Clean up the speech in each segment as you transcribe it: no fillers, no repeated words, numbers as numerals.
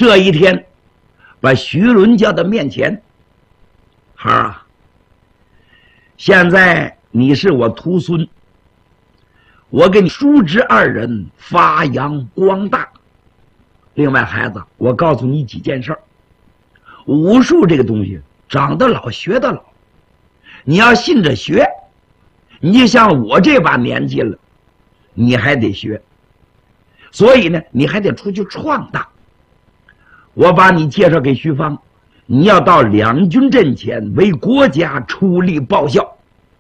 这一天，把徐伦叫到面前，孩儿啊，现在你是我徒孙，我给你叔侄二人发扬光大。另外，孩子，我告诉你几件事儿。武术这个东西，长得老学得老，你要信着学，你就像我这把年纪了，你还得学。所以呢，你还得出去闯荡。我把你介绍给徐芳，你要到两军阵前为国家出力报效，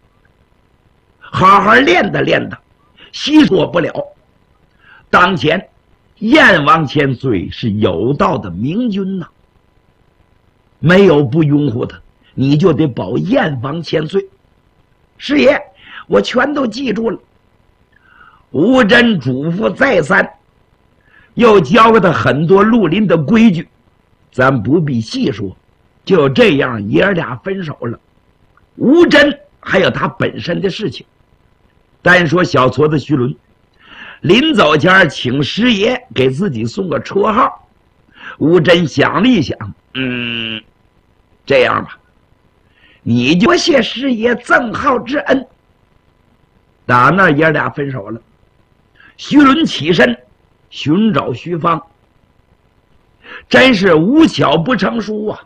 好好练的练的，稀说不了。当前燕王千岁是有道的明君呐，没有不拥护他，你就得保燕王千岁。师爷，我全都记住了。吴真嘱咐再三，又教给他很多绿林的规矩，咱不必细说。就这样，爷儿俩分手了。吴真还有他本身的事情。单说小矬子徐伦，临走前请师爷给自己送个绰号。吴真想了一想，这样吧，你就谢师爷赠号之恩。打那爷儿俩分手了。徐伦起身寻找徐芳，真是无巧不成书啊！